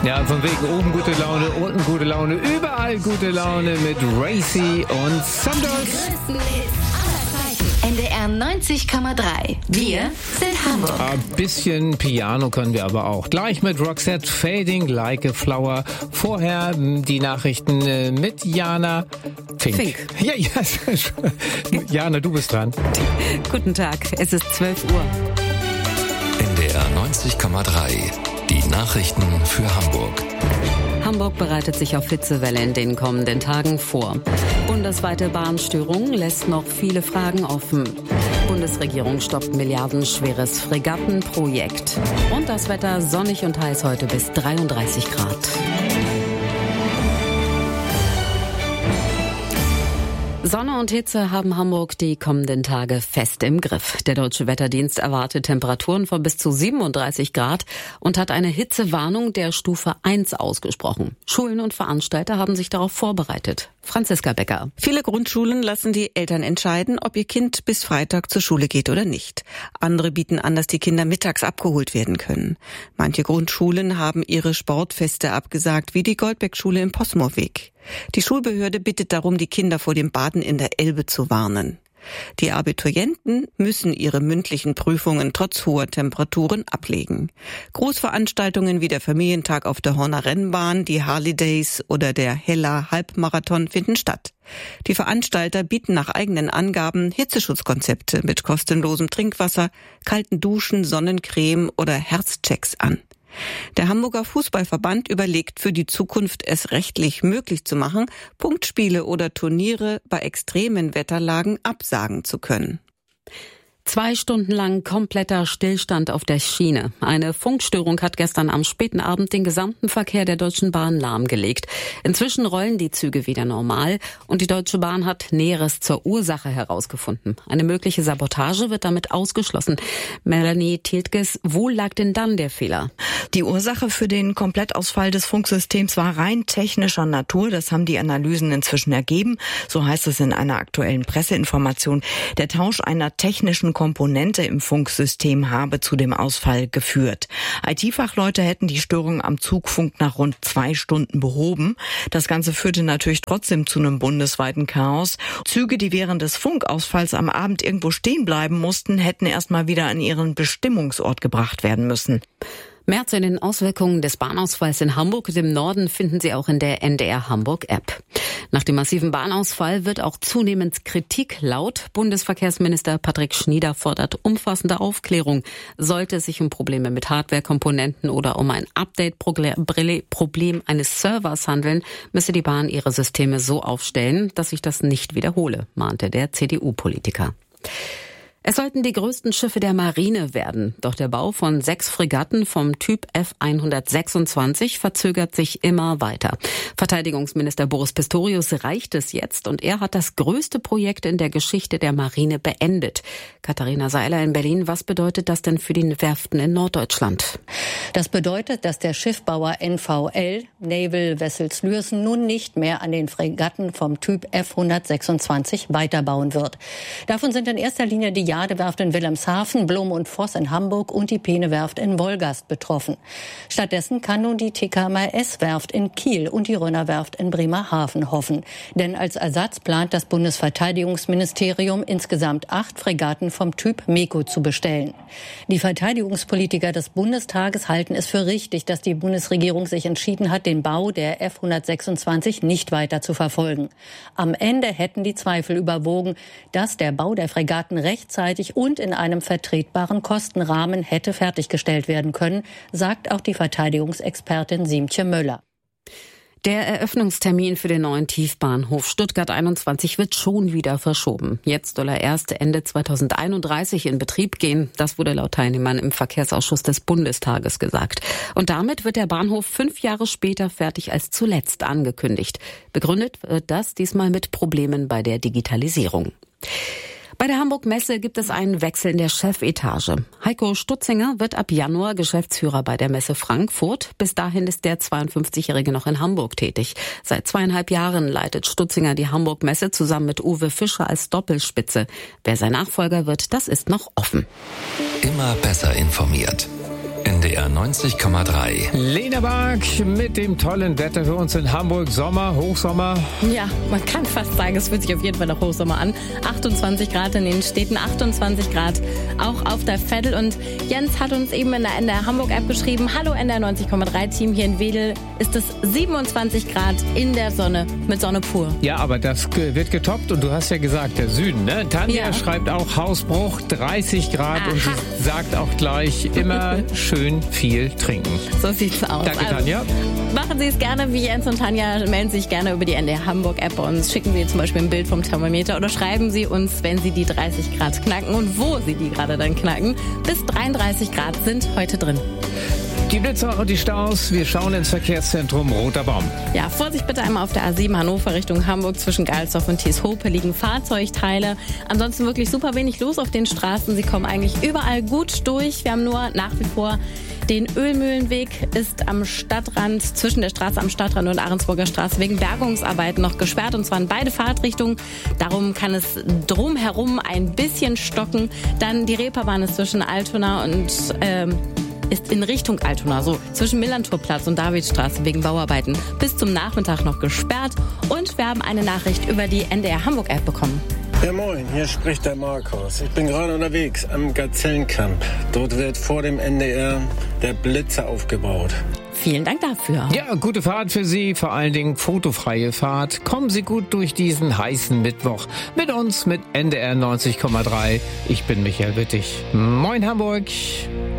Ja, von wegen oben gute Laune, unten gute Laune, überall gute Laune mit Racy und Sandos. NDR 90,3. Wir sind Hamburg. Ein bisschen Piano können wir aber auch. Gleich mit Roxette, Fading Like a Flower. Vorher die Nachrichten mit Jana Fink. Ja, Jana, du bist dran. Guten Tag, es ist 12 Uhr. NDR 90,3. Die Nachrichten für Hamburg. Hamburg bereitet sich auf Hitzewelle in den kommenden Tagen vor. Bundesweite Bahnstörung lässt noch viele Fragen offen. Bundesregierung stoppt milliardenschweres Fregattenprojekt. Und das Wetter sonnig und heiß heute bis 33 Grad. Sonne und Hitze haben Hamburg die kommenden Tage fest im Griff. Der Deutsche Wetterdienst erwartet Temperaturen von bis zu 37 Grad und hat eine Hitzewarnung der Stufe 1 ausgesprochen. Schulen und Veranstalter haben sich darauf vorbereitet. Franziska Becker. Viele Grundschulen lassen die Eltern entscheiden, ob ihr Kind bis Freitag zur Schule geht oder nicht. Andere bieten an, dass die Kinder mittags abgeholt werden können. Manche Grundschulen haben ihre Sportfeste abgesagt, wie die Goldbeck-Schule im Posmoweg. Die Schulbehörde bittet darum, die Kinder vor dem Baden in der Elbe zu warnen. Die Abiturienten müssen ihre mündlichen Prüfungen trotz hoher Temperaturen ablegen. Großveranstaltungen wie der Familientag auf der Horner Rennbahn, die Harley Days oder der Hella Halbmarathon finden statt. Die Veranstalter bieten nach eigenen Angaben Hitzeschutzkonzepte mit kostenlosem Trinkwasser, kalten Duschen, Sonnencreme oder Herzchecks an. Der Hamburger Fußballverband überlegt für die Zukunft, es rechtlich möglich zu machen, Punktspiele oder Turniere bei extremen Wetterlagen absagen zu können. 2 Stunden lang kompletter Stillstand auf der Schiene. Eine Funkstörung hat gestern am späten Abend den gesamten Verkehr der Deutschen Bahn lahmgelegt. Inzwischen rollen die Züge wieder normal und die Deutsche Bahn hat Näheres zur Ursache herausgefunden. Eine mögliche Sabotage wird damit ausgeschlossen. Melanie Tiltges, wo lag denn dann der Fehler? Die Ursache für den Komplettausfall des Funksystems war rein technischer Natur. Das haben die Analysen inzwischen ergeben. So heißt es in einer aktuellen Presseinformation. Der Tausch einer technischen Komponente im Funksystem habe zu dem Ausfall geführt. IT-Fachleute hätten die Störung am Zugfunk nach rund 2 Stunden behoben. Das Ganze führte natürlich trotzdem zu einem bundesweiten Chaos. Züge, die während des Funkausfalls am Abend irgendwo stehen bleiben mussten, hätten erstmal wieder an ihren Bestimmungsort gebracht werden müssen. Mehr zu den Auswirkungen des Bahnausfalls in Hamburg und im Norden finden Sie auch in der NDR Hamburg App. Nach dem massiven Bahnausfall wird auch zunehmend Kritik laut. Bundesverkehrsminister Patrick Schnieder fordert umfassende Aufklärung. Sollte es sich um Probleme mit Hardwarekomponenten oder um ein Update-Problem eines Servers handeln, müsse die Bahn ihre Systeme so aufstellen, dass sich das nicht wiederhole, mahnte der CDU-Politiker. Es sollten die größten Schiffe der Marine werden. Doch der Bau von 6 Fregatten vom Typ F126 verzögert sich immer weiter. Verteidigungsminister Boris Pistorius reicht es jetzt und er hat das größte Projekt in der Geschichte der Marine beendet. Katharina Seiler in Berlin, was bedeutet das denn für die Werften in Norddeutschland? Das bedeutet, dass der Schiffbauer NVL, Naval Vessels Lürsen, nun nicht mehr an den Fregatten vom Typ F126 weiterbauen wird. Davon sind in erster Linie die Jadewerft in Wilhelmshaven, Blum und Voss in Hamburg und die Peene-Werft in Wolgast betroffen. Stattdessen kann nun die TKMS-Werft in Kiel und die Rönner-Werft in Bremerhaven hoffen. Denn als Ersatz plant das Bundesverteidigungsministerium insgesamt 8 Fregatten vom Typ MEKO zu bestellen. Die Verteidigungspolitiker des Bundestages halten es für richtig, dass die Bundesregierung sich entschieden hat, den Bau der F126 nicht weiter zu verfolgen. Am Ende hätten die Zweifel überwogen, dass der Bau der Fregatten rechtzeitig und in einem vertretbaren Kostenrahmen hätte fertiggestellt werden können, sagt auch die Verteidigungsexpertin Siemtje Möller. Der Eröffnungstermin für den neuen Tiefbahnhof Stuttgart 21 wird schon wieder verschoben. Jetzt soll er erst Ende 2031 in Betrieb gehen. Das wurde laut Teilnehmern im Verkehrsausschuss des Bundestages gesagt. Und damit wird der Bahnhof 5 Jahre später fertig als zuletzt angekündigt. Begründet wird das diesmal mit Problemen bei der Digitalisierung. Bei der Hamburg-Messe gibt es einen Wechsel in der Chefetage. Heiko Stutzinger wird ab Januar Geschäftsführer bei der Messe Frankfurt. Bis dahin ist der 52-Jährige noch in Hamburg tätig. Seit 2,5 Jahren leitet Stutzinger die Hamburg-Messe zusammen mit Uwe Fischer als Doppelspitze. Wer sein Nachfolger wird, das ist noch offen. Immer besser informiert. NDR 90,3. Lena Bark mit dem tollen Wetter für uns in Hamburg. Sommer, Hochsommer. Ja, man kann fast sagen, es fühlt sich auf jeden Fall nach Hochsommer an. 28 Grad in den Städten, 28 Grad auch auf der Veddel. Und Jens hat uns eben in der NDR Hamburg App geschrieben, hallo NDR 90,3 Team, hier in Wedel ist es 27 Grad in der Sonne mit Sonne pur. Ja, aber das wird getoppt und du hast ja gesagt, der Süden, ne? Tanja schreibt auch Hausbruch, 30 Grad. Aha. Und sie sagt auch gleich, immer schön viel trinken. So sieht's aus. Danke, Tanja. Machen Sie es gerne wie Jens und Tanja. Melden Sie sich gerne über die NDR Hamburg App bei uns. Schicken Sie zum Beispiel ein Bild vom Thermometer oder schreiben Sie uns, wenn Sie die 30 Grad knacken und wo Sie die gerade dann knacken. Bis 33 Grad sind heute drin. Die Blitzer und die Staus, wir schauen ins Verkehrszentrum Roter Baum. Ja, Vorsicht bitte einmal auf der A7 Hannover Richtung Hamburg zwischen Galsdorf und Thieshope liegen Fahrzeugteile. Ansonsten wirklich super wenig los auf den Straßen. Sie kommen eigentlich überall gut durch. Wir haben nur nach wie vor den Ölmühlenweg ist am Stadtrand, zwischen der Straße am Stadtrand und Ahrensburger Straße wegen Bergungsarbeiten noch gesperrt und zwar in beide Fahrtrichtungen. Darum kann es drumherum ein bisschen stocken. Dann die Reeperbahn ist zwischen Altona und ist in Richtung Altona, so zwischen Millantorplatz und Davidstraße wegen Bauarbeiten bis zum Nachmittag noch gesperrt. Und wir haben eine Nachricht über die NDR Hamburg App bekommen. Ja moin, hier spricht der Markus. Ich bin gerade unterwegs am Gazellenkamp. Dort wird vor dem NDR der Blitzer aufgebaut. Vielen Dank dafür. Ja, gute Fahrt für Sie, vor allen Dingen fotofreie Fahrt. Kommen Sie gut durch diesen heißen Mittwoch mit uns, mit NDR 90,3. Ich bin Michael Wittig. Moin Hamburg.